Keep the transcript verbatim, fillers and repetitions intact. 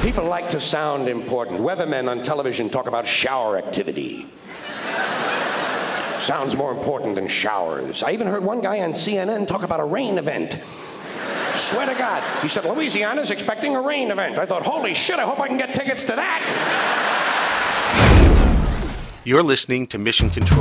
People like to sound important. Weathermen on television talk about shower activity. Sounds more important than showers. I even heard one guy on C N N talk about a rain event. Swear to God. He said, Louisiana's expecting a rain event. I thought, holy shit, I hope I can get tickets to that. You're listening to Mission Control